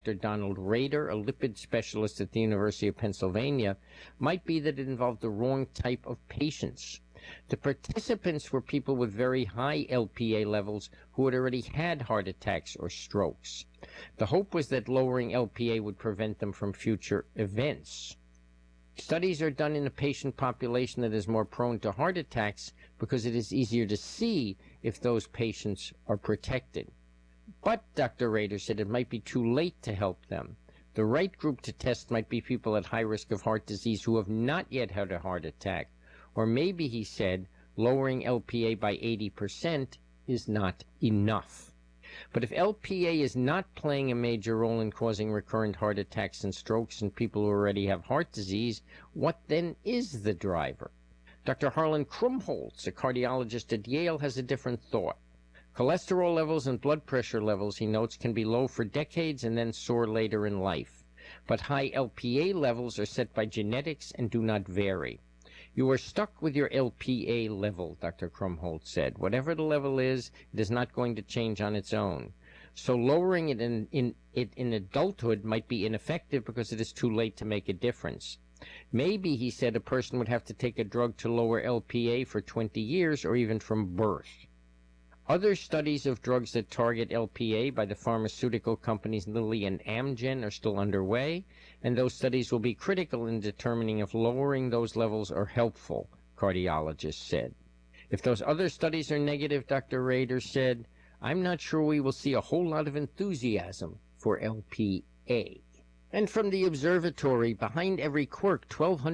Dr. Donald Rader, a lipid specialist at the University of Pennsylvania, might be that it involved the wrong type of patients. The participants were people with very high LPA levels who had already had heart attacks or strokes. The hope was that lowering LPA would prevent them from future events. Studies are done in a patient population that is more prone to heart attacks because it is easier to see if those patients are protected. But, Dr. Rader said, it might be too late to help them. The right group to test might be people at high risk of heart disease who have not yet had a heart attack. Or maybe, he said, lowering LPA by 80% is not enough. But if LPA is not playing a major role in causing recurrent heart attacks and strokes in people who already have heart disease, what then is the driver? Dr. Harlan Krumholtz, a cardiologist at Yale, has a different thought. Cholesterol levels and blood pressure levels, he notes, can be low for decades and then soar later in life. But high LPA levels are set by genetics and do not vary. You are stuck with your LPA level, Dr. Krumholtz said. Whatever the level is, it is not going to change on its own. So lowering it in adulthood might be ineffective because it is too late to make a difference. Maybe, he said, a person would have to take a drug to lower LPA for 20 years or even from birth. Other studies of drugs that target LPA by the pharmaceutical companies Lilly and Amgen are still underway, and those studies will be critical in determining if lowering those levels are helpful, cardiologists said. If those other studies are negative, Dr. Rader said, I'm not sure we will see a whole lot of enthusiasm for LPA. And from the observatory, behind every quirk,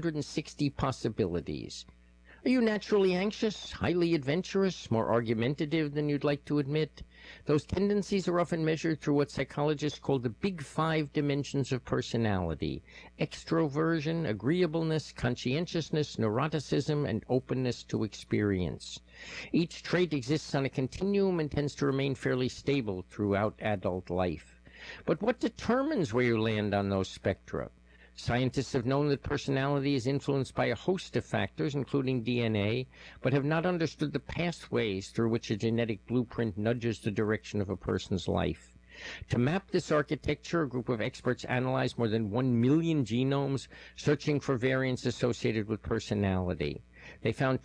1,260 possibilities. Are you naturally anxious, highly adventurous, more argumentative than you'd like to admit? Those tendencies are often measured through what psychologists call the big 5 dimensions of personality: extroversion, agreeableness, conscientiousness, neuroticism, and openness to experience. Each trait exists on a continuum and tends to remain fairly stable throughout adult life. But what determines where you land on those spectra? Scientists have known that personality is influenced by a host of factors, including DNA, but have not understood the pathways through which a genetic blueprint nudges the direction of a person's life. To map this architecture, a group of experts analyzed more than 1 million genomes, searching for variants associated with personality. They found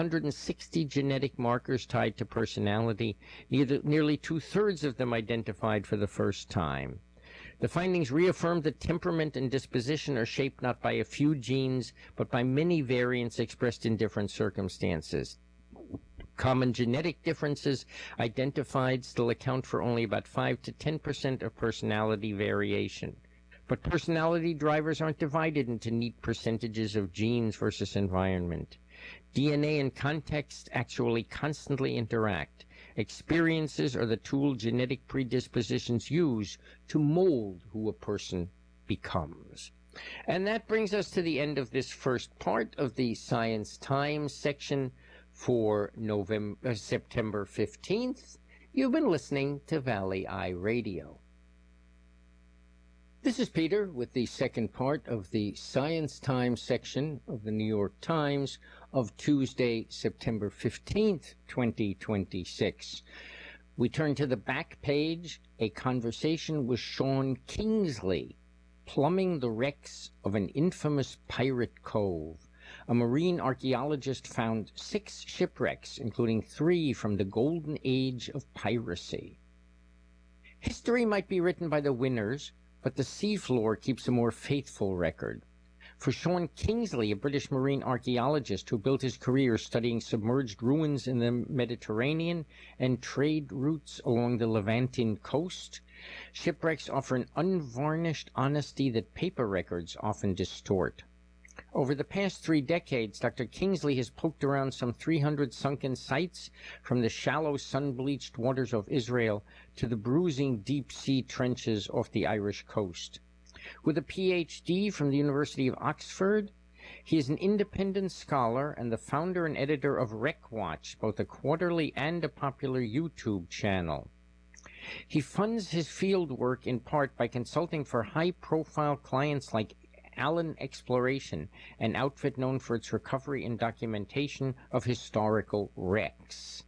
1,260 genetic markers tied to personality, nearly 2/3 of them identified for the first time. The findings reaffirmed that temperament and disposition are shaped not by a few genes, but by many variants expressed in different circumstances. Common genetic differences identified still account for only about 5 to 10% of personality variation. But personality drivers aren't divided into neat percentages of genes versus environment. DNA and context actually constantly interact. Experiences are the tool genetic predispositions use to mold who a person becomes. And that brings us to the end of this first part of the Science Times section for September 15th. You've been listening to Valley Eye Radio. This is Peter with the second part of the Science Times section of the New York Times of Tuesday, September 15th, 2026. We turn to the back page, a conversation with Sean Kingsley, plumbing the wrecks of an infamous pirate cove. A marine archaeologist found 6 shipwrecks, including 3 from the golden age of piracy. History might be written by the winners, but the seafloor keeps a more faithful record. For Sean Kingsley, a British marine archaeologist who built his career studying submerged ruins in the Mediterranean and trade routes along the Levantine coast, shipwrecks offer an unvarnished honesty that paper records often distort. Over the past 3 decades, Dr. Kingsley has poked around some 300 sunken sites, from the shallow, sun-bleached waters of Israel to the bruising deep-sea trenches off the Irish coast. With a Ph.D. from the University of Oxford, he is an independent scholar and the founder and editor of WreckWatch, both a quarterly and a popular YouTube channel. He funds his field work in part by consulting for high-profile clients like Allen Exploration, an outfit known for its recovery and documentation of historical wrecks.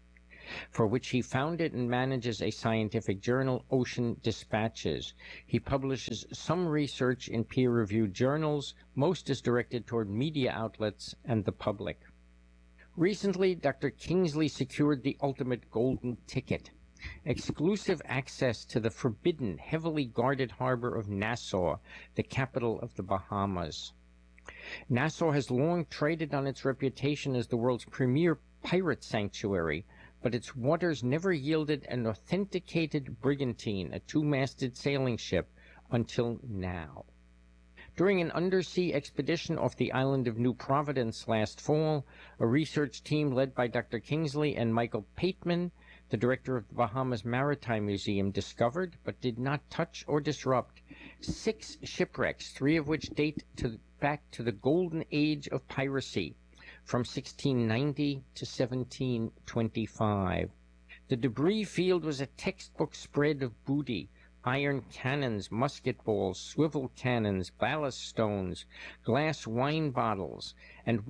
for which he founded and manages a scientific journal, Ocean Dispatches. He publishes some research in peer-reviewed journals. Most is directed toward media outlets and the public. Recently, Dr. Kingsley secured the ultimate golden ticket: exclusive access to the forbidden, heavily guarded harbor of Nassau, the capital of the Bahamas. Nassau has long traded on its reputation as the world's premier pirate sanctuary, but its waters never yielded an authenticated brigantine, a two-masted sailing ship, until now. During an undersea expedition off the island of New Providence last fall, a research team led by Dr. Kingsley and Michael Pateman, the director of the Bahamas Maritime Museum, discovered, but did not touch or disrupt, 6 shipwrecks, 3 of which date back to the golden age of piracy, from 1690 to 1725. The debris field was a textbook spread of booty: iron cannons, musket balls, swivel cannons, ballast stones, glass wine bottles, and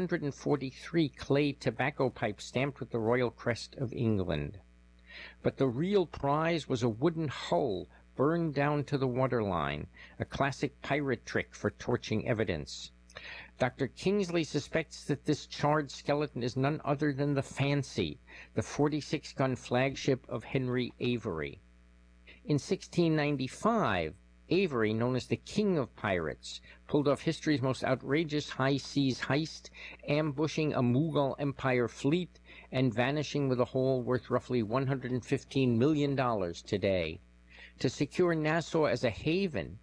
143 clay tobacco pipes stamped with the royal crest of England. But the real prize was a wooden hull burned down to the waterline, a classic pirate trick for torching evidence. Dr. Kingsley suspects that this charred skeleton is none other than the Fancy, the 46-gun flagship of Henry Avery. In 1695, Avery, known as the King of Pirates, pulled off history's most outrageous high seas heist, ambushing a Mughal Empire fleet and vanishing with a haul worth roughly $115 million today. To secure Nassau as a haven,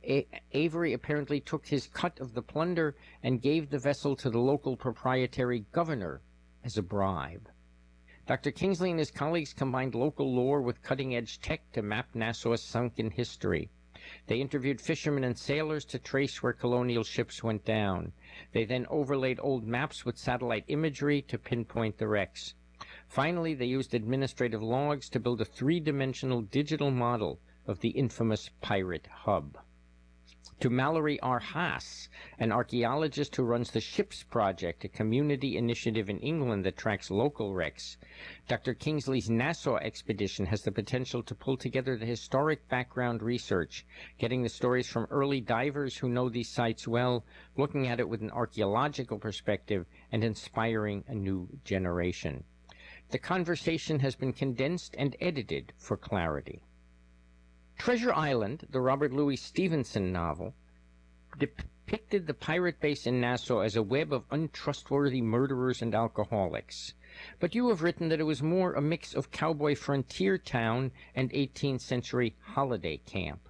Avery apparently took his cut of the plunder and gave the vessel to the local proprietary governor as a bribe. Dr. Kingsley and his colleagues combined local lore with cutting-edge tech to map Nassau's sunken history. They interviewed fishermen and sailors to trace where colonial ships went down. They then overlaid old maps with satellite imagery to pinpoint the wrecks. Finally, they used administrative logs to build a 3-dimensional digital model of the infamous pirate hub. To Mallory R. Haas, an archaeologist who runs the SHIPS Project, a community initiative in England that tracks local wrecks, Dr. Kingsley's Nassau expedition has the potential to pull together the historic background research, getting the stories from early divers who know these sites well, looking at it with an archaeological perspective, and inspiring a new generation. The conversation has been condensed and edited for clarity. Treasure Island, the Robert Louis Stevenson novel, depicted the pirate base in Nassau as a web of untrustworthy murderers and alcoholics. But you have written that it was more a mix of cowboy frontier town and 18th century holiday camp.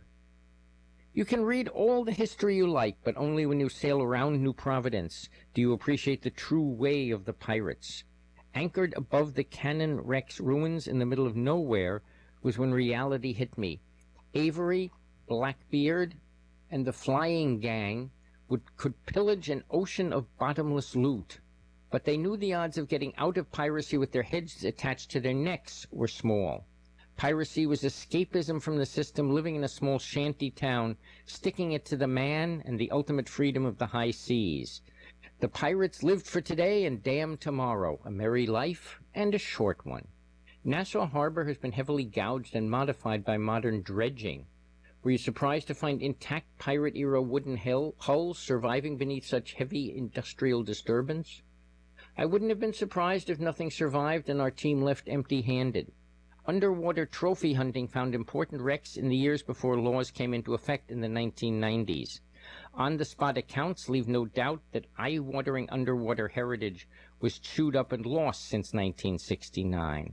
You can read all the history you like, but only when you sail around New Providence do you appreciate the true way of the pirates. Anchored above the Cannon Wrecks ruins in the middle of nowhere was when reality hit me. Avery, Blackbeard, and the Flying Gang could pillage an ocean of bottomless loot, but they knew the odds of getting out of piracy with their heads attached to their necks were small. Piracy was escapism from the system, living in a small shanty town, sticking it to the man and the ultimate freedom of the high seas. The pirates lived for today and damned tomorrow, a merry life and a short one. Nassau Harbor has been heavily gouged and modified by modern dredging. Were you surprised to find intact pirate-era wooden hulls surviving beneath such heavy industrial disturbance? I wouldn't have been surprised if nothing survived and our team left empty-handed. Underwater trophy hunting found important wrecks in the years before laws came into effect in the 1990s. On-the-spot accounts leave no doubt that eye-watering underwater heritage was chewed up and lost since 1969.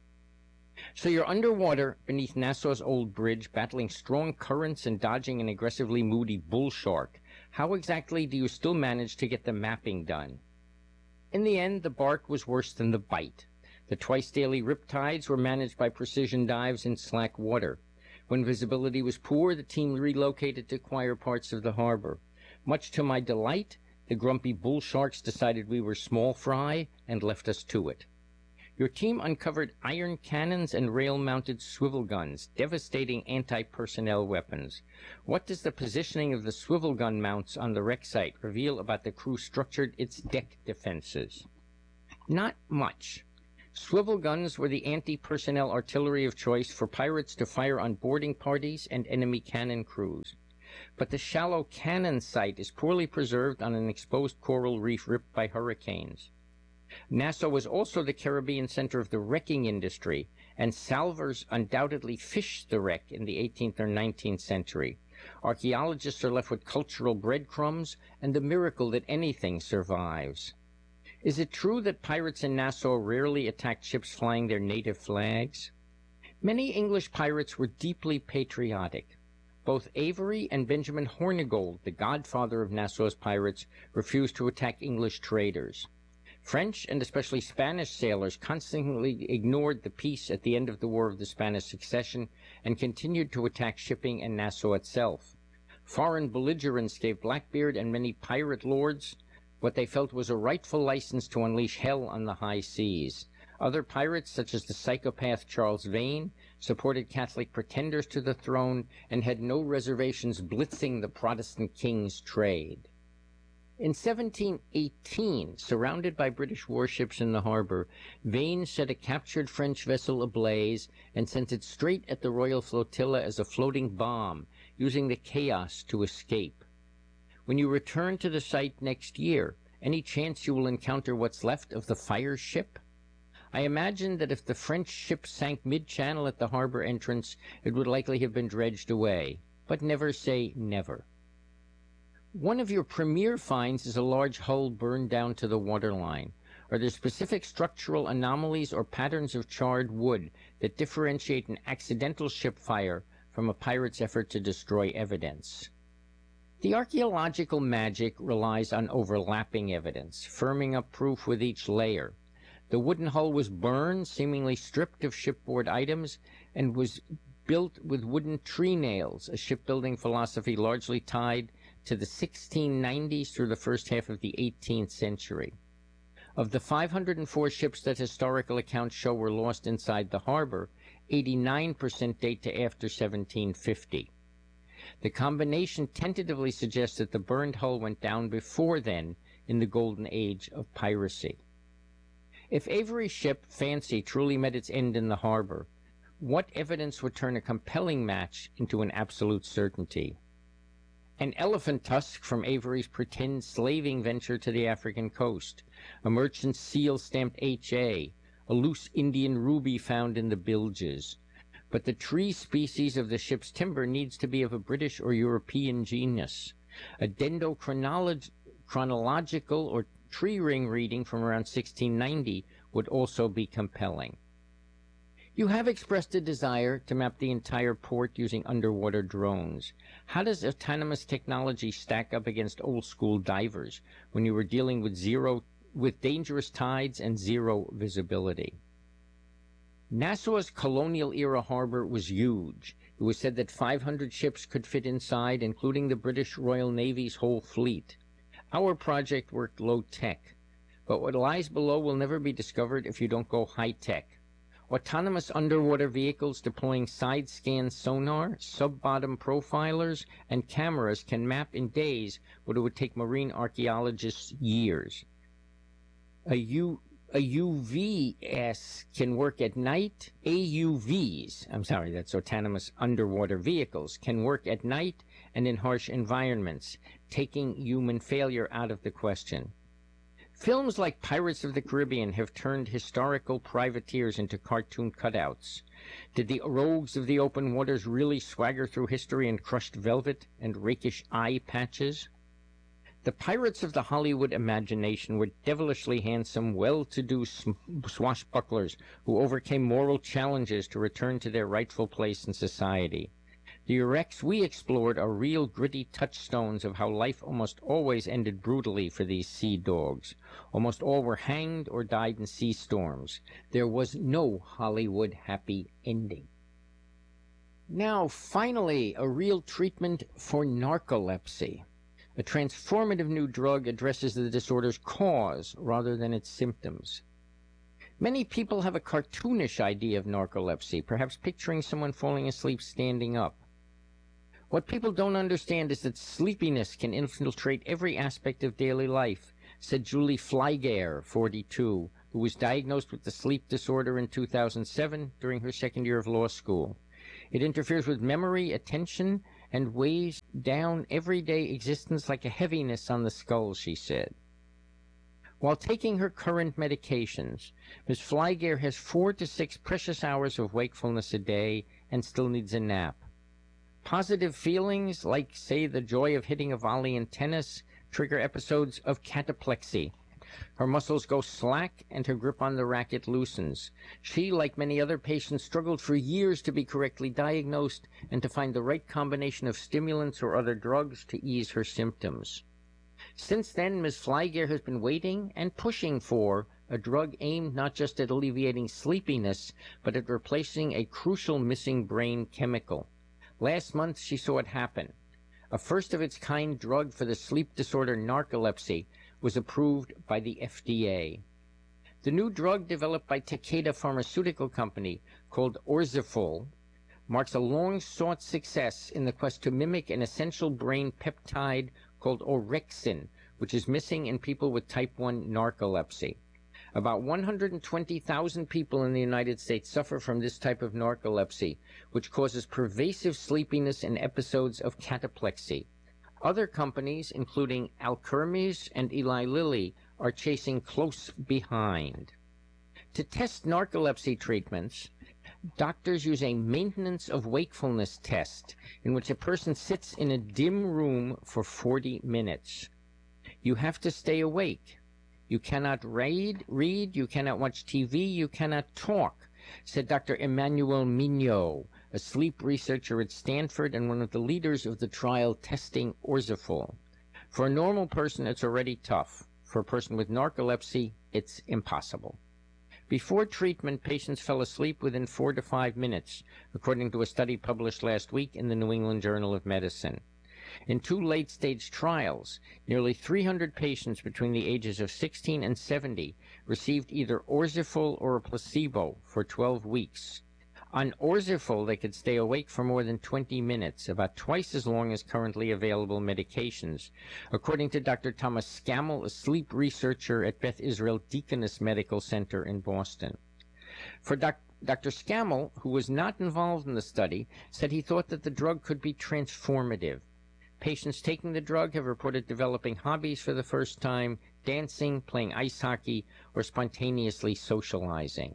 So you're underwater beneath Nassau's old bridge, battling strong currents and dodging an aggressively moody bull shark. How exactly do you still manage to get the mapping done? In the end, the bark was worse than the bite. The twice-daily riptides were managed by precision dives in slack water. When visibility was poor, the team relocated to quieter parts of the harbor. Much to my delight, the grumpy bull sharks decided we were small fry and left us to it. Your team uncovered iron cannons and rail-mounted swivel guns, devastating anti-personnel weapons. What does the positioning of the swivel gun mounts on the wreck site reveal about the crew structured its deck defenses? Not much. Swivel guns were the anti-personnel artillery of choice for pirates to fire on boarding parties and enemy cannon crews. But the shallow cannon site is poorly preserved on an exposed coral reef ripped by hurricanes. Nassau was also the Caribbean center of the wrecking industry, and salvors undoubtedly fished the wreck in the 18th or 19th century. Archaeologists are left with cultural breadcrumbs and the miracle that anything survives. Is it true that pirates in Nassau rarely attacked ships flying their native flags? Many English pirates were deeply patriotic. Both Avery and Benjamin Hornigold, the godfather of Nassau's pirates, refused to attack English traders. French and especially Spanish sailors constantly ignored the peace at the end of the War of the Spanish Succession and continued to attack shipping and Nassau itself. Foreign belligerents gave Blackbeard and many pirate lords what they felt was a rightful license to unleash hell on the high seas. Other pirates, such as the psychopath Charles Vane, supported Catholic pretenders to the throne and had no reservations blitzing the Protestant king's trade. In 1718, surrounded by British warships in the harbor, Vane set a captured French vessel ablaze and sent it straight at the Royal Flotilla as a floating bomb, using the chaos to escape. When you return to the site next year, any chance you will encounter what's left of the fire ship? I imagine that if the French ship sank mid-channel at the harbor entrance, it would likely have been dredged away. But never say never. One of your premier finds is a large hull burned down to the waterline. Are there specific structural anomalies or patterns of charred wood that differentiate an accidental ship fire from a pirate's effort to destroy evidence? The archaeological magic relies on overlapping evidence, firming up proof with each layer. The wooden hull was burned, seemingly stripped of shipboard items, and was built with wooden tree nails, a shipbuilding philosophy largely tied to the 1690s through the first half of the 18th century. Of the 504 ships that historical accounts show were lost inside the harbor, 89% date to after 1750. The combination tentatively suggests that the burned hull went down before then, in the golden age of piracy. If Avery's ship, Fancy, truly met its end in the harbor, what evidence would turn a compelling match into an absolute certainty? An elephant tusk from Avery's pretend slaving venture to the African coast, a merchant seal stamped HA, a loose Indian ruby found in the bilges. But the tree species of the ship's timber needs to be of a British or European genus. A dendrochronological or tree ring reading from around 1690 would also be compelling. You have expressed a desire to map the entire port using underwater drones. How does autonomous technology stack up against old-school divers when you were dealing with dangerous tides and zero visibility? Nassau's colonial-era harbor was huge. It was said that 500 ships could fit inside, including the British Royal Navy's whole fleet. Our project worked low-tech, but what lies below will never be discovered if you don't go high-tech. Autonomous underwater vehicles deploying side-scan sonar, sub-bottom profilers, and cameras can map in days what it would take marine archaeologists years. AUVs can work at night. That's autonomous underwater vehicles, can work at night and in harsh environments, taking human failure out of the question. Films like Pirates of the Caribbean have turned historical privateers into cartoon cutouts. Did the rogues of the open waters really swagger through history in crushed velvet and rakish eye patches? The pirates of the Hollywood imagination were devilishly handsome, well-to-do swashbucklers who overcame moral challenges to return to their rightful place in society. The wrecks we explored are real gritty touchstones of how life almost always ended brutally for these sea dogs. Almost all were hanged or died in sea storms. There was no Hollywood happy ending. Now, finally, a real treatment for narcolepsy. A transformative new drug addresses the disorder's cause rather than its symptoms. Many people have a cartoonish idea of narcolepsy, perhaps picturing someone falling asleep standing up. What people don't understand is that sleepiness can infiltrate every aspect of daily life, said Julie Flygare, 42, who was diagnosed with the sleep disorder in 2007 during her second year of law school. It interferes with memory, attention, and weighs down everyday existence like a heaviness on the skull, she said. While taking her current medications, Ms. Flygare has 4 to 6 precious hours of wakefulness a day and still needs a nap. Positive feelings, like, say, the joy of hitting a volley in tennis, trigger episodes of cataplexy. Her muscles go slack and her grip on the racket loosens. She, like many other patients, struggled for years to be correctly diagnosed and to find the right combination of stimulants or other drugs to ease her symptoms. Since then, Ms. Flygare has been waiting and pushing for a drug aimed not just at alleviating sleepiness, but at replacing a crucial missing brain chemical. Last month, she saw it happen. A first-of-its-kind drug for the sleep disorder narcolepsy was approved by the FDA. The new drug developed by Takeda Pharmaceutical Company, called Orzafol, marks a long-sought success in the quest to mimic an essential brain peptide called orexin, which is missing in people with type 1 narcolepsy. About 120,000 people in the United States suffer from this type of narcolepsy, which causes pervasive sleepiness and episodes of cataplexy. Other companies, including Alkermes and Eli Lilly, are chasing close behind. To test narcolepsy treatments, doctors use a maintenance of wakefulness test in which a person sits in a dim room for 40 minutes. You have to stay awake. You cannot read, you cannot watch TV, you cannot talk, said Dr. Emmanuel Mignot, a sleep researcher at Stanford and one of the leaders of the trial testing Orzafol. For a normal person, it's already tough. For a person with narcolepsy, it's impossible. Before treatment, patients fell asleep within 4 to 5 minutes, according to a study published last week in the New England Journal of Medicine. In 2 late-stage trials, nearly 300 patients between the ages of 16 and 70 received either Orzafol or a placebo for 12 weeks. On Orzafol, they could stay awake for more than 20 minutes, about twice as long as currently available medications, according to Dr. Thomas Scammell, a sleep researcher at Beth Israel Deaconess Medical Center in Boston. For Dr. Scammell, who was not involved in the study, said he thought that the drug could be transformative. Patients taking the drug have reported developing hobbies for the first time, dancing, playing ice hockey, or spontaneously socializing.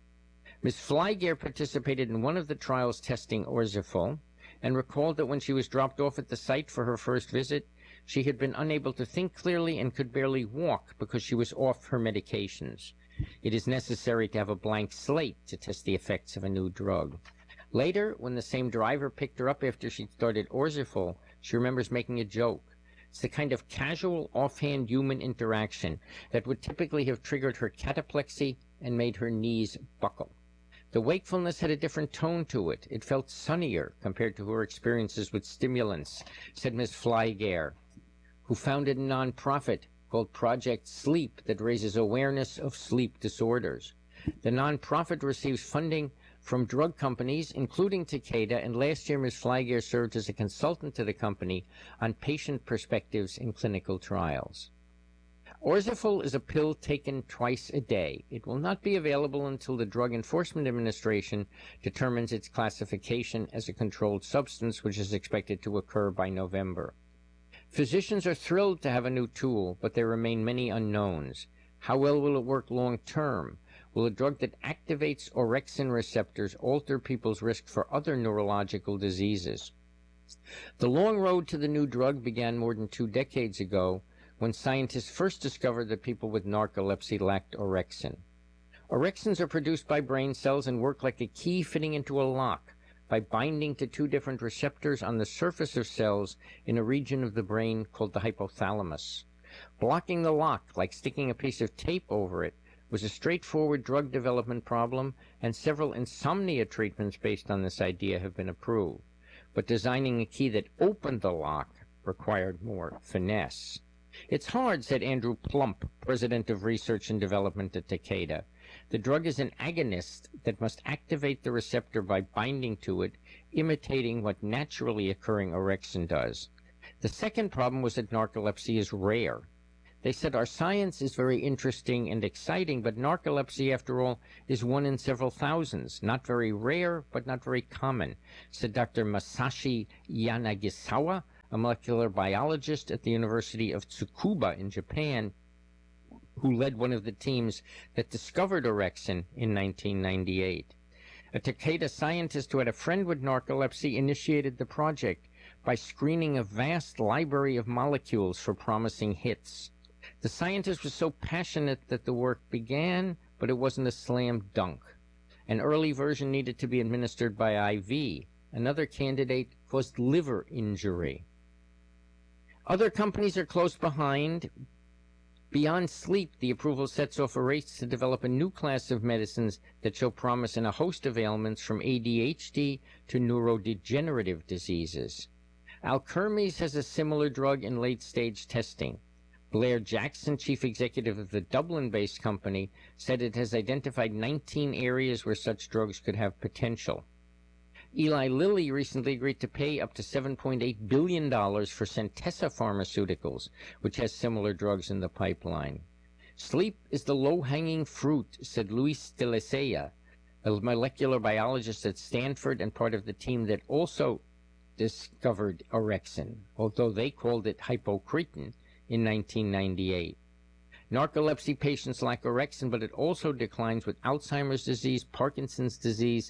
Ms. Flygare participated in one of the trials testing Orzafol and recalled that when she was dropped off at the site for her first visit, she had been unable to think clearly and could barely walk because she was off her medications. It is necessary to have a blank slate to test the effects of a new drug. Later, when the same driver picked her up after she'd started Orzafol, she remembers making a joke. It's the kind of casual, offhand human interaction that would typically have triggered her cataplexy and made her knees buckle. The wakefulness had a different tone to it. It felt sunnier compared to her experiences with stimulants, said Ms. Flygare, who founded a nonprofit called Project Sleep that raises awareness of sleep disorders. The nonprofit receives funding from drug companies, including Takeda, and last year Ms. Flygare served as a consultant to the company on patient perspectives in clinical trials. Orzafol is a pill taken twice a day. It will not be available until the Drug Enforcement Administration determines its classification as a controlled substance, which is expected to occur by November. Physicians are thrilled to have a new tool, but there remain many unknowns. How well will it work long term? Will a drug that activates orexin receptors alter people's risk for other neurological diseases? The long road to the new drug began more than 2 decades ago, when scientists first discovered that people with narcolepsy lacked orexin. Orexins are produced by brain cells and work like a key fitting into a lock by binding to 2 different receptors on the surface of cells in a region of the brain called the hypothalamus. Blocking the lock, like sticking a piece of tape over it, was a straightforward drug development problem, and several insomnia treatments based on this idea have been approved. But designing a key that opened the lock required more finesse. It's hard, said Andrew Plump, president of research and development at Takeda. The drug is an agonist that must activate the receptor by binding to it, imitating what naturally occurring orexin does. The second problem was that narcolepsy is rare. They said, our science is very interesting and exciting, but narcolepsy, after all, is one in several thousands. Not very rare, but not very common, said Dr. Masashi Yanagisawa, a molecular biologist at the University of Tsukuba in Japan, who led one of the teams that discovered orexin in 1998. A Takeda scientist who had a friend with narcolepsy initiated the project by screening a vast library of molecules for promising hits. The scientist was so passionate that the work began, but it wasn't a slam dunk. An early version needed to be administered by IV. Another candidate caused liver injury. Other companies are close behind. Beyond sleep, the approval sets off a race to develop a new class of medicines that show promise in a host of ailments from ADHD to neurodegenerative diseases. Alkermes has a similar drug in late-stage testing. Blair Jackson, chief executive of the Dublin-based company, said it has identified 19 areas where such drugs could have potential. Eli Lilly recently agreed to pay up to $7.8 billion for Centessa Pharmaceuticals, which has similar drugs in the pipeline. Sleep is the low-hanging fruit, said Luis de la Sella, a molecular biologist at Stanford and part of the team that also discovered orexin, although they called it hypocretin, in 1998. Narcolepsy patients lack orexin, but it also declines with Alzheimer's disease, Parkinson's disease,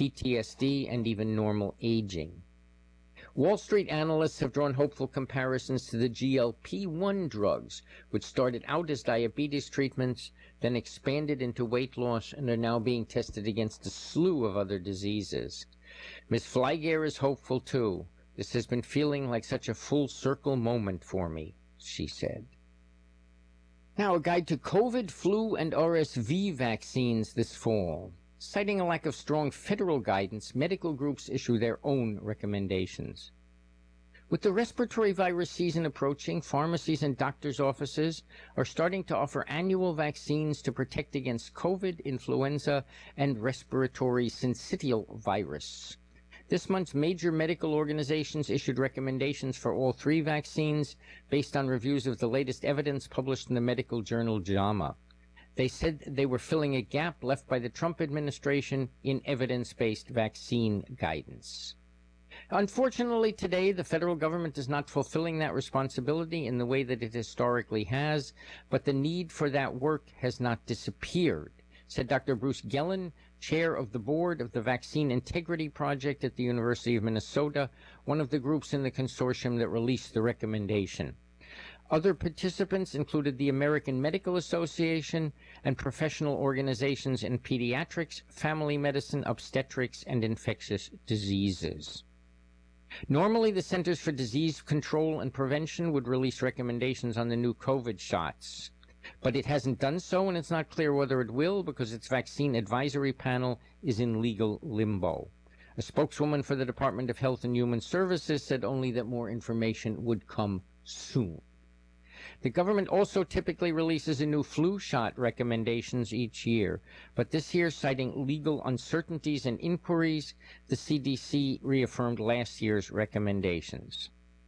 PTSD, and even normal aging. Wall Street analysts have drawn hopeful comparisons to the GLP-1 drugs, which started out as diabetes treatments, then expanded into weight loss, and are now being tested against a slew of other diseases. Ms. Flygare is hopeful, too. This has been feeling like such a full-circle moment for me, she said. Now, a guide to COVID, flu, and RSV vaccines this fall. Citing a lack of strong federal guidance, medical groups issue their own recommendations. With the respiratory virus season approaching, pharmacies and doctors' offices are starting to offer annual vaccines to protect against COVID, influenza, and respiratory syncytial virus. This month's major medical organizations issued recommendations for all three vaccines based on reviews of the latest evidence published in the medical journal JAMA. They said they were filling a gap left by the Trump administration in evidence-based vaccine guidance. Unfortunately, today, the federal government is not fulfilling that responsibility in the way that it historically has, but the need for that work has not disappeared, said Dr. Bruce Gellin, chair of the board of the Vaccine Integrity Project at the University of Minnesota, one of the groups in the consortium that released the recommendation. Other participants included the American Medical Association and professional organizations in pediatrics, family medicine, obstetrics, and infectious diseases. Normally, the Centers for Disease Control and Prevention would release recommendations on the new COVID shots. But it hasn't done so, and it's not clear whether it will because its vaccine advisory panel is in legal limbo. A spokeswoman for the Department of Health and Human Services said only that more information would come soon. The government also typically releases a new flu shot recommendations each year, but this year, citing legal uncertainties and inquiries, the CDC reaffirmed last year's recommendations.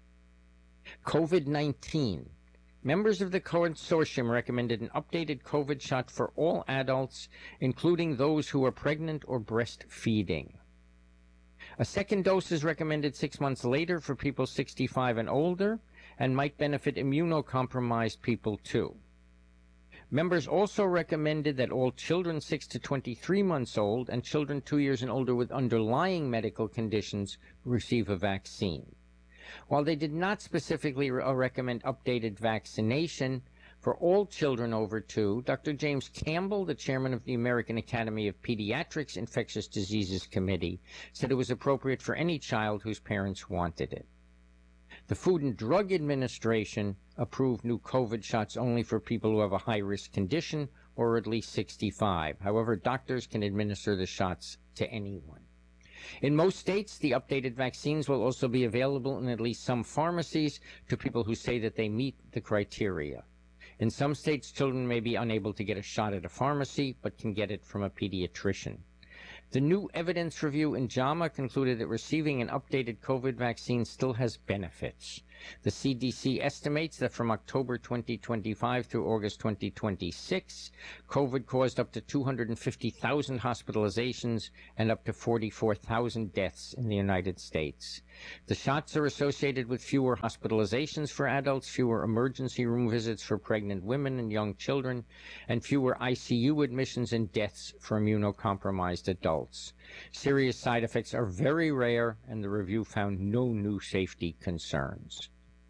COVID-19. Members of the consortium recommended an updated COVID shot for all adults, including those who are pregnant or breastfeeding. A second dose is recommended 6 months later for people 65 and older, and might benefit immunocompromised people too. Members also recommended that all children 6 to 23 months old and children 2 years and older with underlying medical conditions receive a vaccine. While they did not specifically recommend updated vaccination for all children over 2, Dr. James Campbell, the chairman of the American Academy of Pediatrics Infectious Diseases Committee, said it was appropriate for any child whose parents wanted it. The Food and Drug Administration approved new COVID shots only for people who have a high-risk condition or at least 65. However, doctors can administer the shots to anyone. In most states, the updated vaccines will also be available in at least some pharmacies to people who say that they meet the criteria. In some states, children may be unable to get a shot at a pharmacy, but can get it from a pediatrician. The new evidence review in JAMA concluded that receiving an updated COVID vaccine still has benefits. The CDC estimates that from October 2025 through August 2026, COVID caused up to 250,000 hospitalizations and up to 44,000 deaths in the United States. The shots are associated with fewer hospitalizations for adults, fewer emergency room visits for pregnant women and young children, and fewer ICU admissions and deaths for immunocompromised adults. Serious side effects are very rare, and the review found no new safety concerns.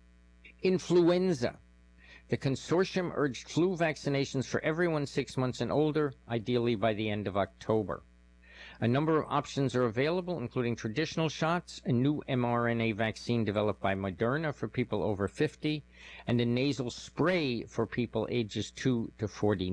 Influenza. The consortium urged flu vaccinations for everyone 6 months and older, ideally by the end of October. A number of options are available, including traditional shots, a new mRNA vaccine developed by Moderna for people over 50, and a nasal spray for people ages 2 to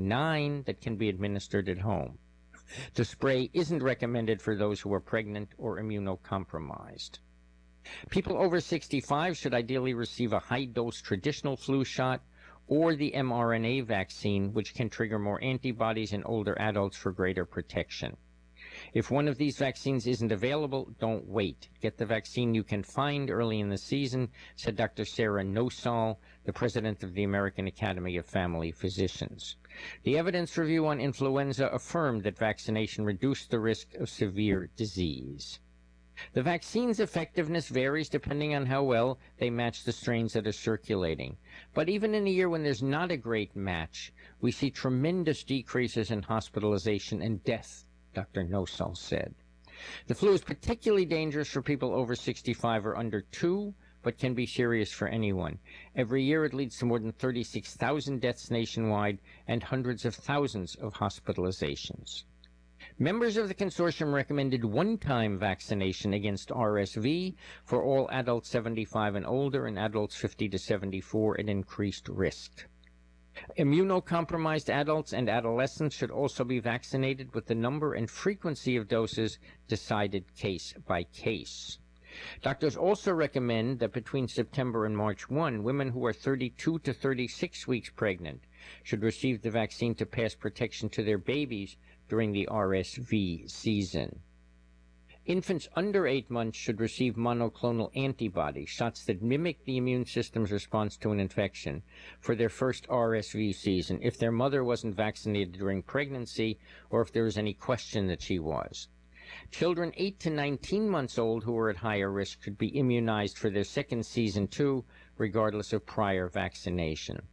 49 that can be administered at home. The spray isn't recommended for those who are pregnant or immunocompromised. People over 65 should ideally receive a high-dose traditional flu shot or the mRNA vaccine, which can trigger more antibodies in older adults for greater protection. If one of these vaccines isn't available, don't wait. Get the vaccine you can find early in the season, said Dr. Sarah Nosal, the president of the American Academy of Family Physicians. The evidence review on influenza affirmed that vaccination reduced the risk of severe disease. The vaccine's effectiveness varies depending on how well they match the strains that are circulating. But even in a year when there's not a great match, we see tremendous decreases in hospitalization and death, Dr. Nosal said. The flu is particularly dangerous for people over 65 or under 2, but can be serious for anyone. Every year it leads to more than 36,000 deaths nationwide and hundreds of thousands of hospitalizations. Members of the consortium recommended one-time vaccination against RSV for all adults 75 and older and adults 50 to 74 at increased risk. Immunocompromised adults and adolescents should also be vaccinated, with the number and frequency of doses decided case by case. Doctors also recommend that between September and March 1, women who are 32 to 36 weeks pregnant should receive the vaccine to pass protection to their babies during the RSV season. Infants under 8 months should receive monoclonal antibodies, shots that mimic the immune system's response to an infection, for their first RSV season if their mother wasn't vaccinated during pregnancy or if there was any question that she was. Children 8 to 19 months old who are at higher risk should be immunized for their second season too, regardless of prior vaccination.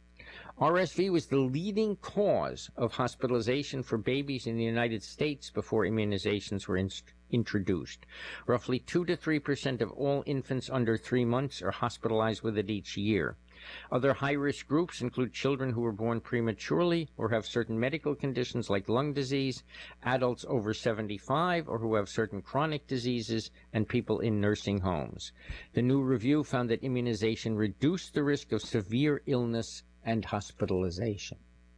RSV was the leading cause of hospitalization for babies in the United States before immunizations were introduced. Roughly 2 to 3% of all infants under 3 months are hospitalized with it each year. Other high-risk groups include children who were born prematurely or have certain medical conditions like lung disease, adults over 75 or who have certain chronic diseases, and people in nursing homes. The new review found that immunization reduced the risk of severe illness and hospitalization.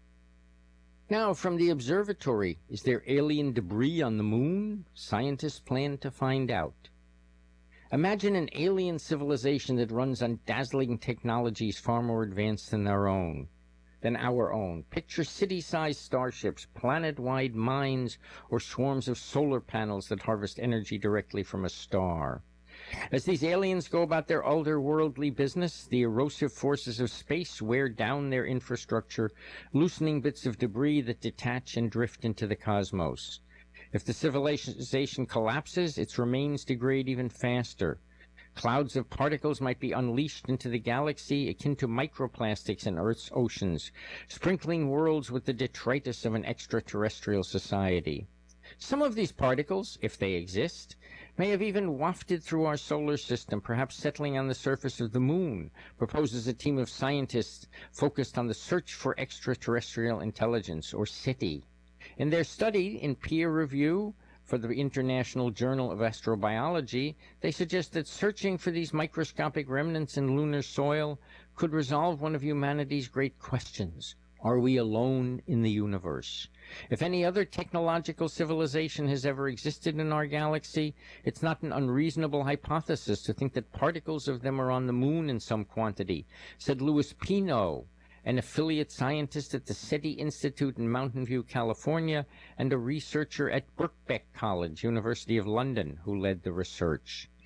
Now, from the observatory, is there alien debris on the moon? Scientists plan to find out. Imagine an alien civilization that runs on dazzling technologies far more advanced than our own. Picture city-sized starships, planet-wide mines, or swarms of solar panels that harvest energy directly from a star. As these aliens go about their otherworldly business, the erosive forces of space wear down their infrastructure, loosening bits of debris that detach and drift into the cosmos. If the civilization collapses, its remains degrade even faster. Clouds of particles might be unleashed into the galaxy, akin to microplastics in Earth's oceans, sprinkling worlds with the detritus of an extraterrestrial society. Some of these particles, if they exist, may have even wafted through our solar system, perhaps settling on the surface of the moon, proposes a team of scientists focused on the search for extraterrestrial intelligence, or SETI. In their study, in peer review for the International Journal of Astrobiology, they suggest that searching for these microscopic remnants in lunar soil could resolve one of humanity's great questions. Are we alone in the universe? If any other technological civilization has ever existed in our galaxy, it's not an unreasonable hypothesis to think that particles of them are on the moon in some quantity, said Louis Pino, an affiliate scientist at the SETI Institute in Mountain View, California, and a researcher at Birkbeck College, University of London, who led the research.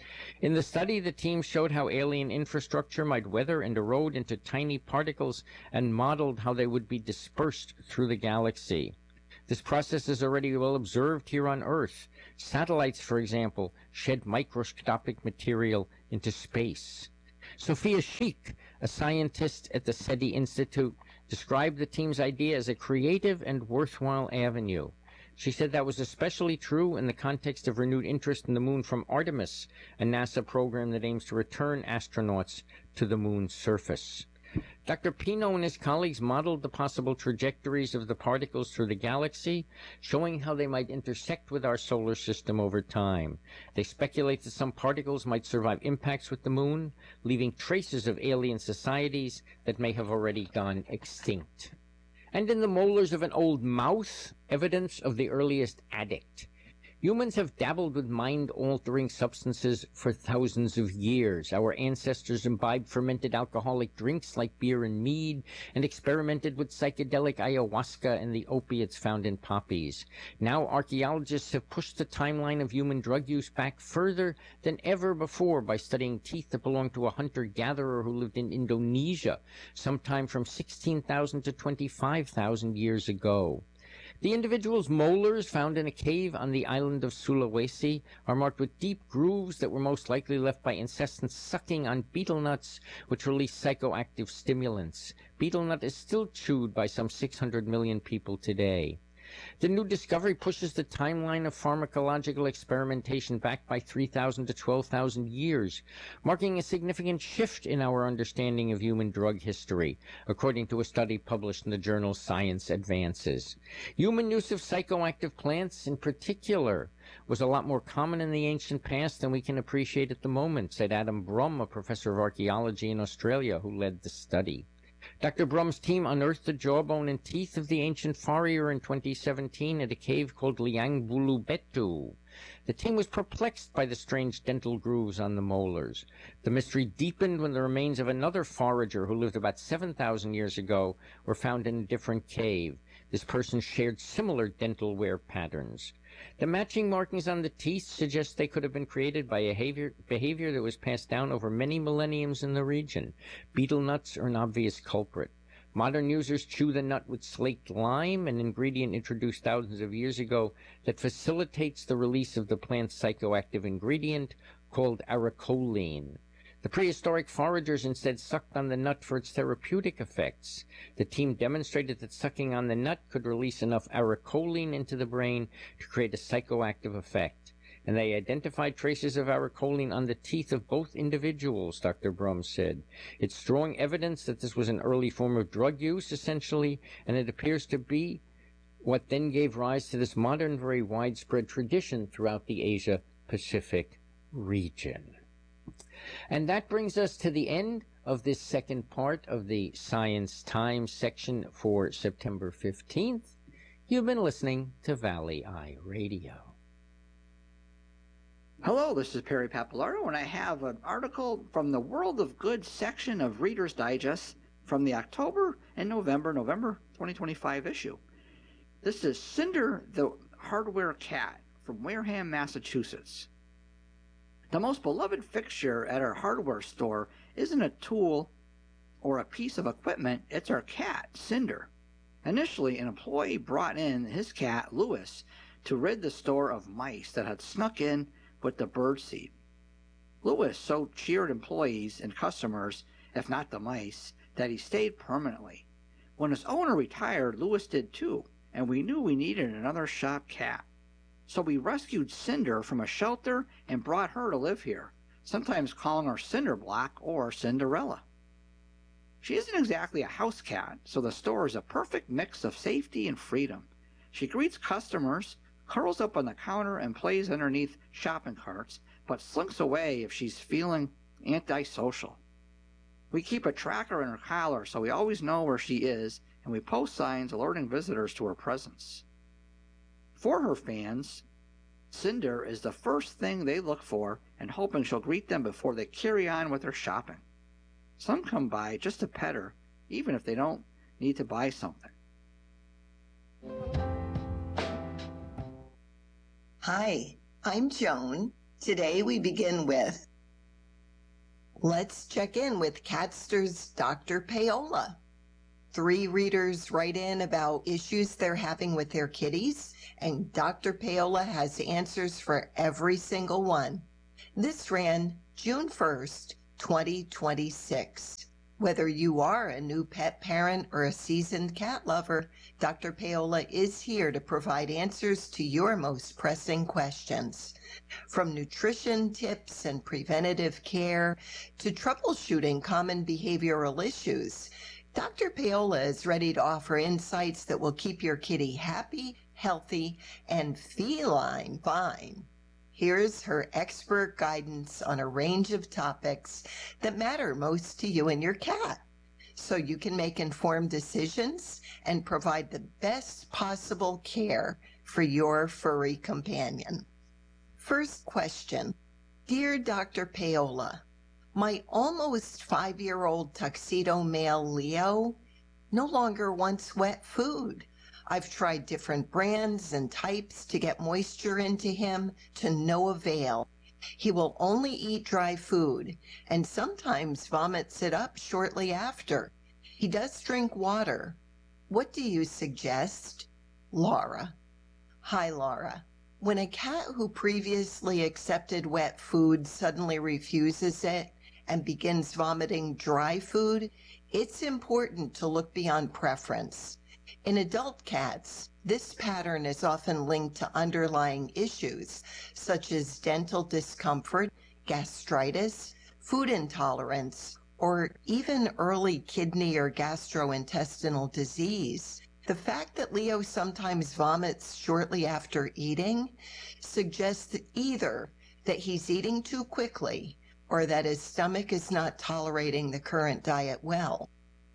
In the study, the team showed how alien infrastructure might weather and erode into tiny particles and modeled how they would be dispersed through the galaxy. This process is already well observed here on Earth. Satellites, for example, shed microscopic material into space. Sophia Sheik, a scientist at the SETI Institute, described the team's idea as a creative and worthwhile avenue. She said that was especially true in the context of renewed interest in the moon from Artemis, a NASA program that aims to return astronauts to the moon's surface. Dr. Pino and his colleagues modeled the possible trajectories of the particles through the galaxy, showing how they might intersect with our solar system over time. They speculate that some particles might survive impacts with the moon, leaving traces of alien societies that may have already gone extinct. And in the molars of an old mouse, evidence of the earliest addict. Humans have dabbled with mind-altering substances for thousands of years. Our ancestors imbibed fermented alcoholic drinks like beer and mead, and experimented with psychedelic ayahuasca and the opiates found in poppies. Now archaeologists have pushed the timeline of human drug use back further than ever before by studying teeth that belonged to a hunter-gatherer who lived in Indonesia, sometime from 16,000 to 25,000 years ago. The individual's molars found in a cave on the island of Sulawesi are marked with deep grooves that were most likely left by incessant sucking on betel nuts, which release psychoactive stimulants. Betel nut is still chewed by some 600 million people today. The new discovery pushes the timeline of pharmacological experimentation back by 3,000 to 12,000 years, marking a significant shift in our understanding of human drug history, according to a study published in the journal Science Advances. Human use of psychoactive plants, in particular, was a lot more common in the ancient past than we can appreciate at the moment, said Adam Brum, a professor of archaeology in Australia who led the study. Dr. Brum's team unearthed the jawbone and teeth of the ancient farrier in 2017 at a cave called Liang Bulu Betu. The team was perplexed by the strange dental grooves on the molars. The mystery deepened when the remains of another forager who lived about 7,000 years ago were found in a different cave. This person shared similar dental wear patterns. The matching markings on the teeth suggest they could have been created by a behavior that was passed down over many millenniums in the region. Betel nuts are an obvious culprit. Modern users chew the nut with slaked lime, an ingredient introduced thousands of years ago that facilitates the release of the plant's psychoactive ingredient called aracholine. The prehistoric foragers instead sucked on the nut for its therapeutic effects. The team demonstrated that sucking on the nut could release enough aracholine into the brain to create a psychoactive effect. And they identified traces of aracholine on the teeth of both individuals, Dr. Brum said. It's strong evidence that this was an early form of drug use, essentially, and it appears to be what then gave rise to this modern, very widespread tradition throughout the Asia-Pacific region. And that brings us to the end of this second part of the Science Times section for September 15th. You've been listening to Valley Eye Radio. Hello, this is Perry Pappalardo, and I have an article from the World of Good section of Reader's Digest from the October and November 2025 issue. This is Cinder the Hardware Cat from Wareham, Massachusetts. The most beloved fixture at our hardware store isn't a tool or a piece of equipment, it's our cat, Cinder. Initially, an employee brought in his cat, Lewis, to rid the store of mice that had snuck in with the birdseed. Lewis so cheered employees and customers, if not the mice, that he stayed permanently. When his owner retired, Lewis did too, and we knew we needed another shop cat. So we rescued Cinder from a shelter and brought her to live here, sometimes calling her Cinderblock or Cinderella. She isn't exactly a house cat, so the store is a perfect mix of safety and freedom. She greets customers, curls up on the counter and plays underneath shopping carts, but slinks away if she's feeling antisocial. We keep a tracker in her collar so we always know where she is, and we post signs alerting visitors to her presence. For her fans, Cinder is the first thing they look for and hoping she'll greet them before they carry on with their shopping. Some come by just to pet her, even if they don't need to buy something. Hi, I'm Joan, Today we begin with, let's check in with Catster's Dr. Paola. 3 readers write in about issues they're having with their kitties, and Dr. Paola has answers for every single one. This ran June 1st, 2026. Whether you are a new pet parent or a seasoned cat lover, Dr. Paola is here to provide answers to your most pressing questions. From nutrition tips and preventative care to troubleshooting common behavioral issues, Dr. Paola is ready to offer insights that will keep your kitty happy, healthy, and feline fine. Here's her expert guidance on a range of topics that matter most to you and your cat, so you can make informed decisions and provide the best possible care for your furry companion. First question. Dear Dr. Paola, my almost 5-year-old tuxedo male Leo no longer wants wet food. I've tried different brands and types to get moisture into him to no avail. He will only eat dry food and sometimes vomits it up shortly after. He does drink water. What do you suggest? Laura. Hi, Laura. When a cat who previously accepted wet food suddenly refuses it and begins vomiting dry food, it's important to look beyond preference. In adult cats, this pattern is often linked to underlying issues such as dental discomfort, gastritis, food intolerance, or even early kidney or gastrointestinal disease. The fact that Leo sometimes vomits shortly after eating suggests either that he's eating too quickly or that his stomach is not tolerating the current diet well.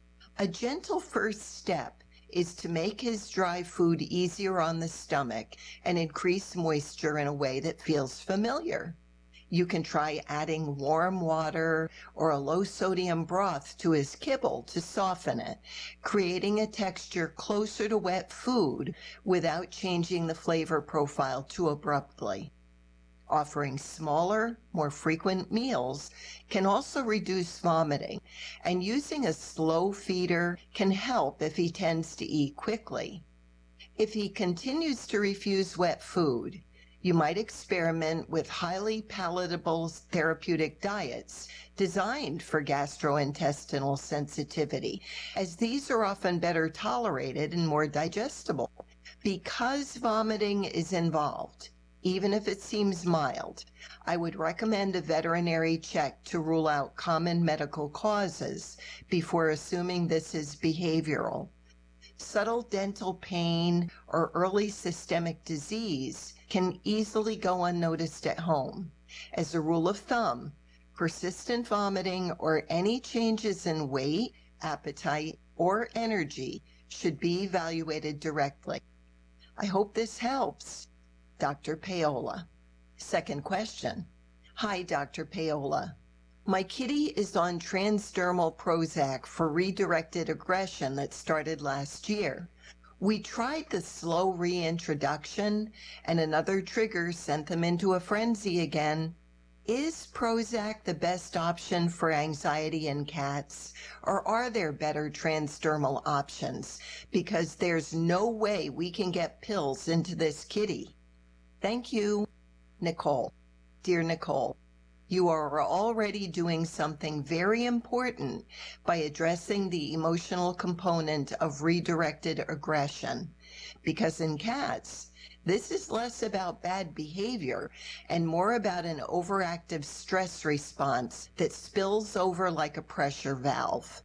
A gentle first step is to make his dry food easier on the stomach and increase moisture in a way that feels familiar. You can try adding warm water or a low-sodium broth to his kibble to soften it, creating a texture closer to wet food without changing the flavor profile too abruptly. Offering smaller, more frequent meals can also reduce vomiting, and using a slow feeder can help if he tends to eat quickly. If he continues to refuse wet food, you might experiment with highly palatable therapeutic diets designed for gastrointestinal sensitivity, as these are often better tolerated and more digestible. Because vomiting is involved, even if it seems mild, I would recommend a veterinary check to rule out common medical causes before assuming this is behavioral. Subtle dental pain or early systemic disease can easily go unnoticed at home. As a rule of thumb, persistent vomiting or any changes in weight, appetite, or energy should be evaluated directly. I hope this helps. Dr. Paola. Second question. Hi, Dr. Paola. My kitty is on transdermal Prozac for redirected aggression that started last year. We tried the slow reintroduction, and another trigger sent them into a frenzy again. Is Prozac the best option for anxiety in cats, or are there better transdermal options? Because there's no way we can get pills into this kitty. Thank you, Nicole. Dear Nicole, you are already doing something very important by addressing the emotional component of redirected aggression. Because in cats, this is less about bad behavior and more about an overactive stress response that spills over like a pressure valve.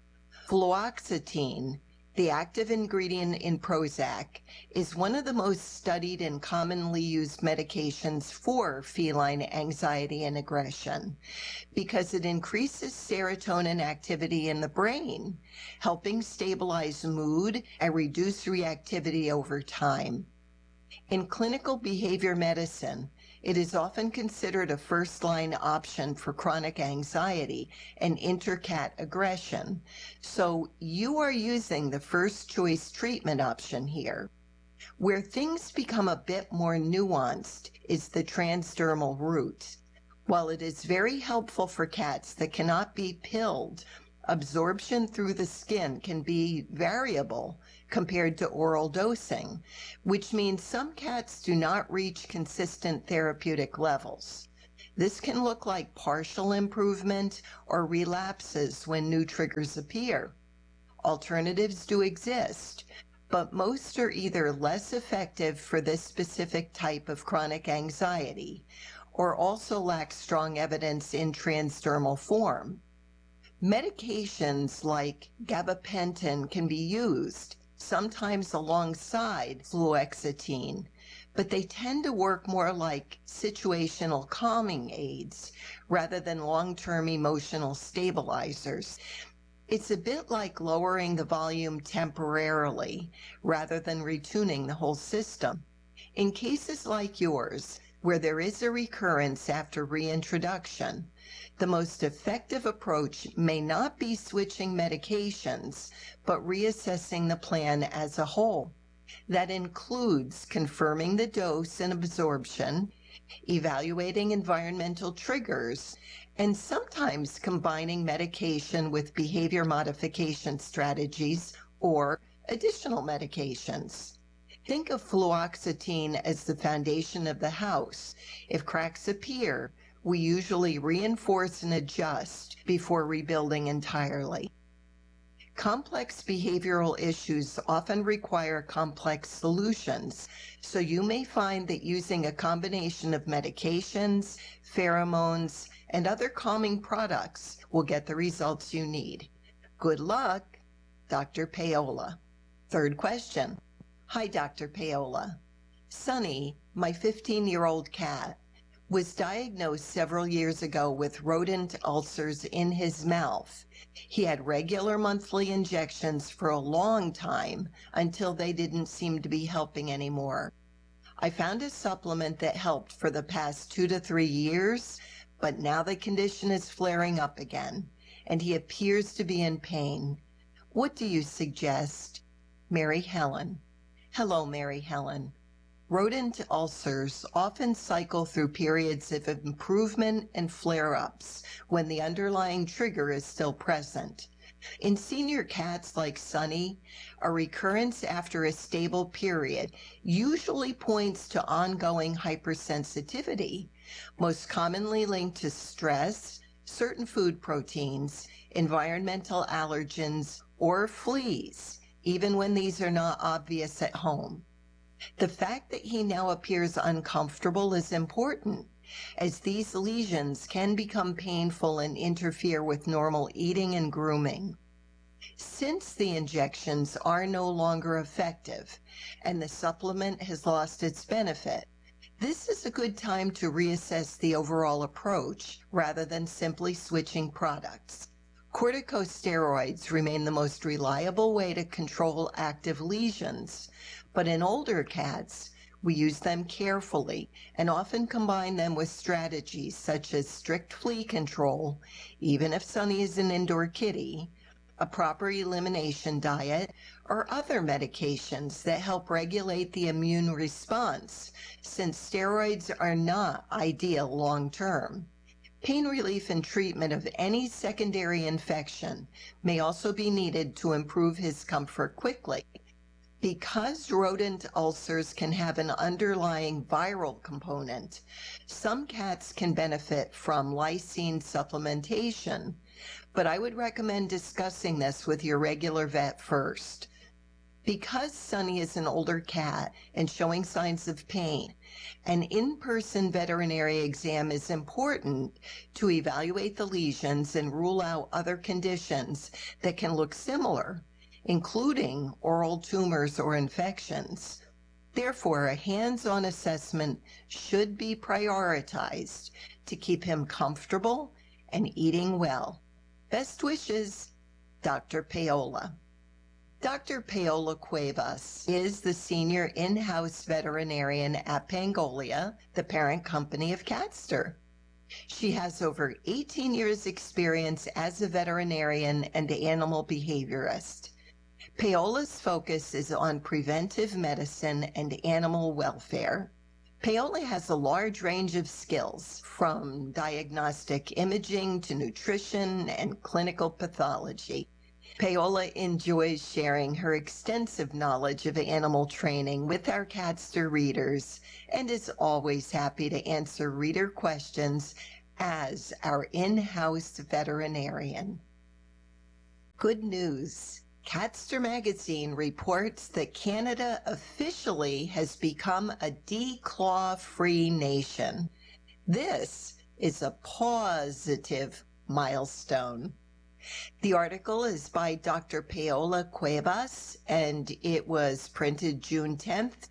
Fluoxetine, the active ingredient in Prozac, is one of the most studied and commonly used medications for feline anxiety and aggression because it increases serotonin activity in the brain, helping stabilize mood and reduce reactivity over time. In clinical behavior medicine, it is often considered a first-line option for chronic anxiety and intercat aggression, so you are using the first-choice treatment option here. Where things become a bit more nuanced is the transdermal route. While it is very helpful for cats that cannot be pilled, absorption through the skin can be variable compared to oral dosing, which means some cats do not reach consistent therapeutic levels. This can look like partial improvement or relapses when new triggers appear. Alternatives do exist, but most are either less effective for this specific type of chronic anxiety or also lack strong evidence in transdermal form. Medications like gabapentin can be used, sometimes alongside fluoxetine, but they tend to work more like situational calming aids rather than long-term emotional stabilizers. It's a bit like lowering the volume temporarily rather than retuning the whole system. In cases like yours, where there is a recurrence after reintroduction, the most effective approach may not be switching medications, but reassessing the plan as a whole. That includes confirming the dose and absorption, evaluating environmental triggers, and sometimes combining medication with behavior modification strategies or additional medications. Think of fluoxetine as the foundation of the house. If cracks appear, we usually reinforce and adjust before rebuilding entirely. Complex behavioral issues often require complex solutions, so you may find that using a combination of medications, pheromones, and other calming products will get the results you need. Good luck, Dr. Paola. Third question. Hi, Dr. Paola. Sunny, my 15-year-old cat, was diagnosed several years ago with rodent ulcers in his mouth. He had regular monthly injections for a long time until they didn't seem to be helping anymore. I found a supplement that helped for the past 2 to 3 years, but now the condition is flaring up again, and he appears to be in pain. What do you suggest? Mary Helen. Hello, Mary Helen. Rodent ulcers often cycle through periods of improvement and flare-ups when the underlying trigger is still present. In senior cats like Sunny, a recurrence after a stable period usually points to ongoing hypersensitivity, most commonly linked to stress, certain food proteins, environmental allergens, or fleas, even when these are not obvious at home. The fact that he now appears uncomfortable is important, as these lesions can become painful and interfere with normal eating and grooming. Since the injections are no longer effective and the supplement has lost its benefit, this is a good time to reassess the overall approach rather than simply switching products. Corticosteroids remain the most reliable way to control active lesions, but in older cats, we use them carefully and often combine them with strategies such as strict flea control, even if Sunny is an indoor kitty, a proper elimination diet, or other medications that help regulate the immune response, since steroids are not ideal long-term. Pain relief and treatment of any secondary infection may also be needed to improve his comfort quickly. Because rodent ulcers can have an underlying viral component, some cats can benefit from lysine supplementation, but I would recommend discussing this with your regular vet first. Because Sunny is an older cat and showing signs of pain, an in-person veterinary exam is important to evaluate the lesions and rule out other conditions that can look similar, including oral tumors or infections. Therefore, a hands-on assessment should be prioritized to keep him comfortable and eating well. Best wishes, Dr. Paola. Dr. Paola Cuevas is the senior in-house veterinarian at Pangolia, the parent company of Catster. She has over 18 years experience as a veterinarian and animal behaviorist. Paola's focus is on preventive medicine and animal welfare. Paola has a large range of skills, from diagnostic imaging to nutrition and clinical pathology. Paola enjoys sharing her extensive knowledge of animal training with our Catster readers and is always happy to answer reader questions as our in-house veterinarian. Good news. Catster Magazine reports that Canada officially has become a declaw-free nation. This is a positive milestone. The article is by Dr. Paola Cuevas, and it was printed June 10th,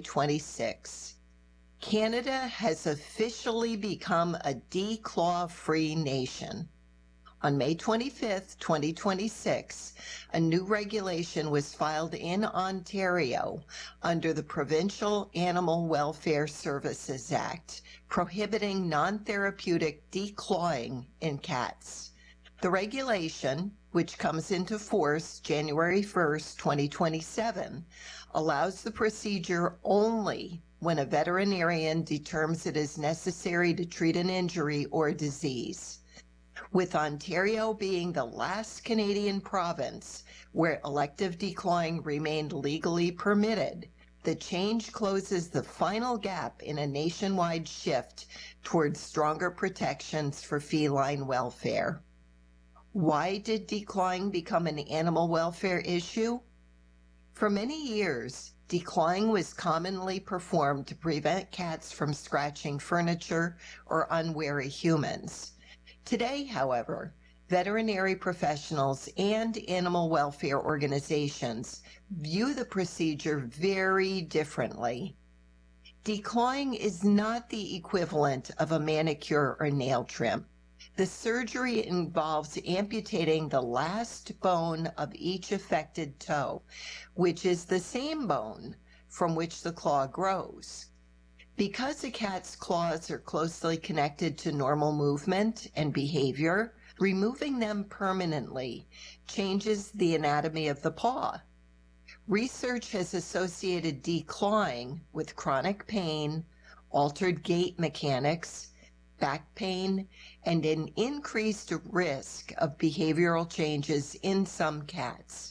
2026. Canada has officially become a declaw-free nation. On May 25th, 2026, a new regulation was filed in Ontario under the Provincial Animal Welfare Services Act, prohibiting non-therapeutic declawing in cats. The regulation, which comes into force January 1st, 2027, allows the procedure only when a veterinarian determines it is necessary to treat an injury or disease. With Ontario being the last Canadian province where elective declawing remained legally permitted, the change closes the final gap in a nationwide shift towards stronger protections for feline welfare. Why did declawing become an animal welfare issue? For many years, declawing was commonly performed to prevent cats from scratching furniture or unwary humans. Today, however, veterinary professionals and animal welfare organizations view the procedure very differently. Declawing is not the equivalent of a manicure or nail trim. The surgery involves amputating the last bone of each affected toe, which is the same bone from which the claw grows. Because a cat's claws are closely connected to normal movement and behavior, removing them permanently changes the anatomy of the paw. Research has associated declawing with chronic pain, altered gait mechanics, back pain, and an increased risk of behavioral changes in some cats.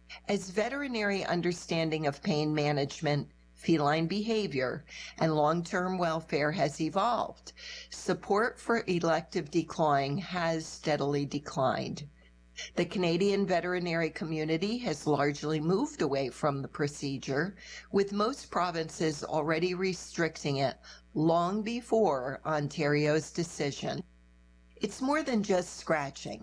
As veterinary understanding of pain management, feline behavior, and long-term welfare has evolved, support for elective declawing has steadily declined. The Canadian veterinary community has largely moved away from the procedure, with most provinces already restricting it long before Ontario's decision. It's more than just scratching.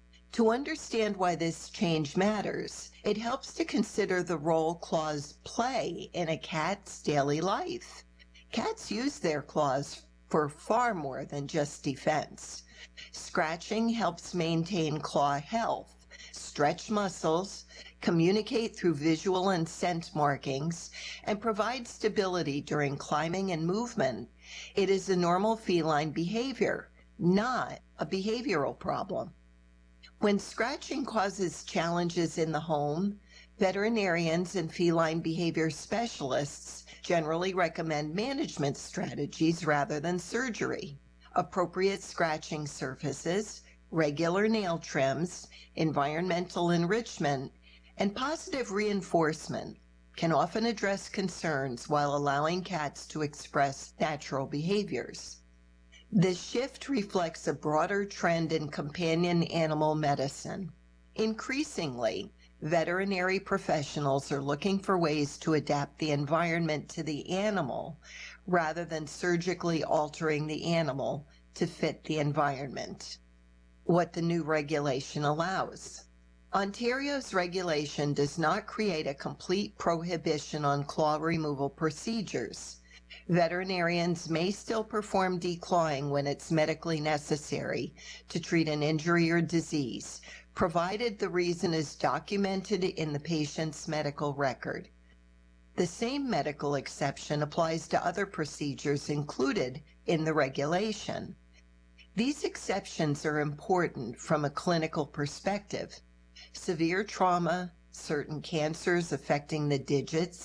To understand why this change matters, it helps to consider the role claws play in a cat's daily life. Cats use their claws for far more than just defense. Scratching helps maintain claw health, stretch muscles, communicate through visual and scent markings, and provide stability during climbing and movement. It is a normal feline behavior, not a behavioral problem. When scratching causes challenges in the home, veterinarians and feline behavior specialists generally recommend management strategies rather than surgery. Appropriate scratching surfaces, regular nail trims, environmental enrichment, and positive reinforcement can often address concerns while allowing cats to express natural behaviors. This shift reflects a broader trend in companion animal medicine. Increasingly, veterinary professionals are looking for ways to adapt the environment to the animal rather than surgically altering the animal to fit the environment. What the new regulation allows. Ontario's regulation does not create a complete prohibition on claw removal procedures. Veterinarians may still perform declawing when it's medically necessary to treat an injury or disease, provided the reason is documented in the patient's medical record. The same medical exception applies to other procedures included in the regulation. These exceptions are important from a clinical perspective. Severe trauma, certain cancers affecting the digits,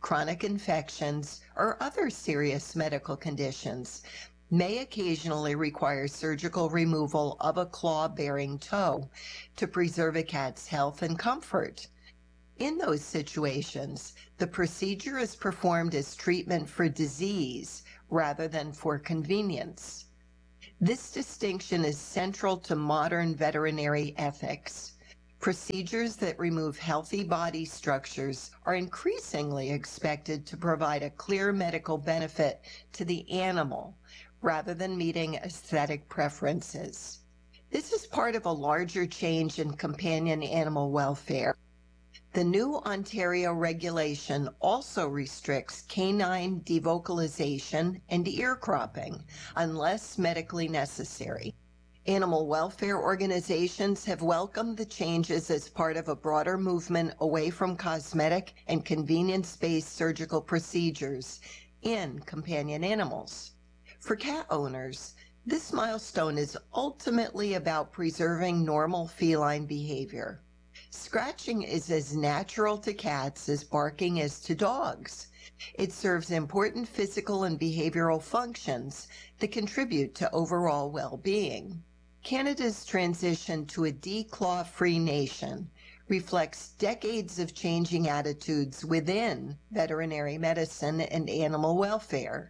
chronic infections, or other serious medical conditions may occasionally require surgical removal of a claw-bearing toe to preserve a cat's health and comfort. In those situations, the procedure is performed as treatment for disease rather than for convenience. This distinction is central to modern veterinary ethics. Procedures that remove healthy body structures are increasingly expected to provide a clear medical benefit to the animal rather than meeting aesthetic preferences. This is part of a larger change in companion animal welfare. The new Ontario regulation also restricts canine devocalization and ear cropping unless medically necessary. Animal welfare organizations have welcomed the changes as part of a broader movement away from cosmetic and convenience-based surgical procedures in companion animals. For cat owners, this milestone is ultimately about preserving normal feline behavior. Scratching is as natural to cats as barking is to dogs. It serves important physical and behavioral functions that contribute to overall well-being. Canada's transition to a declaw-free nation reflects decades of changing attitudes within veterinary medicine and animal welfare.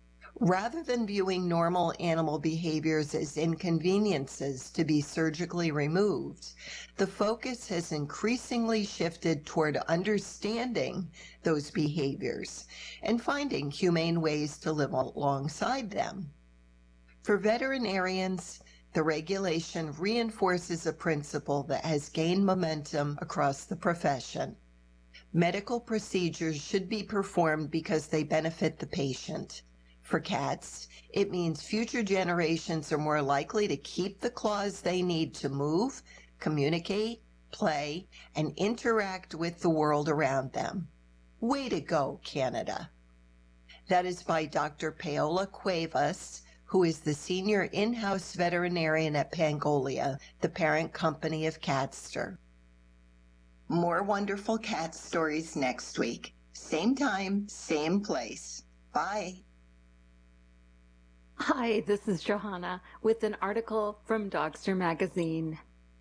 Rather than viewing normal animal behaviors as inconveniences to be surgically removed, the focus has increasingly shifted toward understanding those behaviors and finding humane ways to live alongside them. For veterinarians, the regulation reinforces a principle that has gained momentum across the profession. Medical procedures should be performed because they benefit the patient. For cats, it means future generations are more likely to keep the claws they need to move, communicate, play, and interact with the world around them. Way to go, Canada. That is by Dr. Paola Cuevas, who is the senior in-house veterinarian at Pangolia, the parent company of Catster. More wonderful cat stories next week. Same time, same place. Bye. Hi, this is Johanna with an article from Dogster Magazine.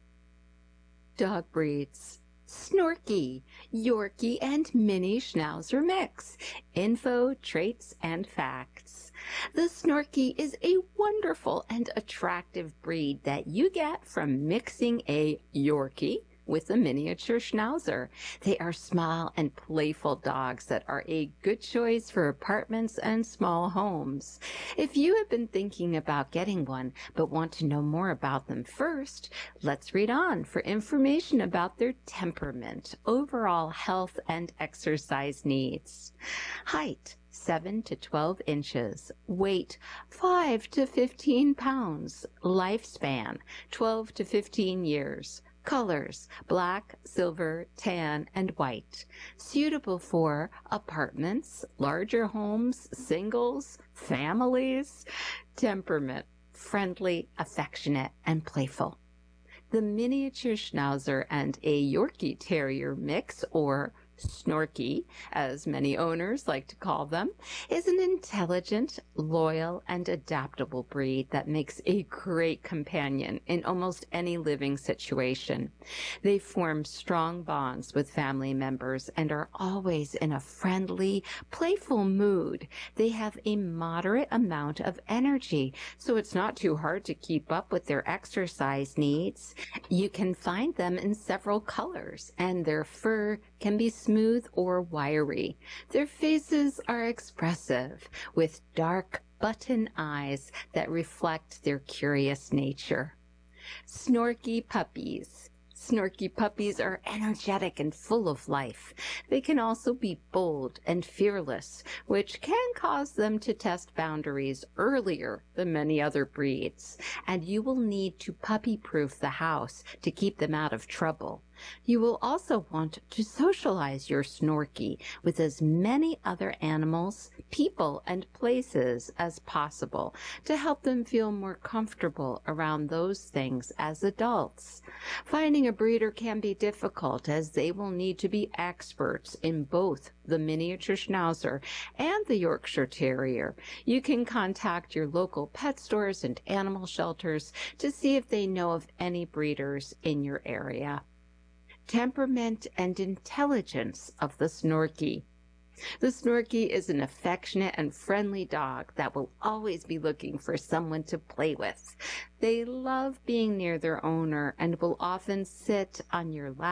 Dog breeds. Snorky, Yorkie and Mini Schnauzer mix. Info, traits, and facts. The Snorky is a wonderful and attractive breed that you get from mixing a Yorkie with a miniature Schnauzer. They are small and playful dogs that are a good choice for apartments and small homes. If you have been thinking about getting one but want to know more about them first, let's read on for information about their temperament, overall health, and exercise needs. Height: 7 to 12 inches. Weight: 5 to 15 pounds. Lifespan: 12 to 15 years. Colors: black, silver, tan, and white. Suitable for apartments, larger homes, singles, families. Temperament: friendly, affectionate, and playful. The miniature Schnauzer and a Yorkie Terrier mix, or Snorky, as many owners like to call them, is an intelligent, loyal, and adaptable breed that makes a great companion in almost any living situation. They form strong bonds with family members and are always in a friendly, playful mood. They have a moderate amount of energy, so it's not too hard to keep up with their exercise needs. You can find them in several colors, and their fur can be smooth or wiry. Their faces are expressive, with dark button eyes that reflect their curious nature. Snorky puppies. Snorky puppies are energetic and full of life. They can also be bold and fearless, which can cause them to test boundaries earlier than many other breeds, and you will need to puppy-proof the house to keep them out of trouble. You will also want to socialize your Snorky with as many other animals, people, and places as possible to help them feel more comfortable around those things as adults. Finding a breeder can be difficult as they will need to be experts in both the miniature Schnauzer and the Yorkshire Terrier. You can contact your local pet stores and animal shelters to see if they know of any breeders in your area. Temperament and intelligence of the Snorky. The Snorky is an affectionate and friendly dog that will always be looking for someone to play with. They love being near their owner and will often sit on your lap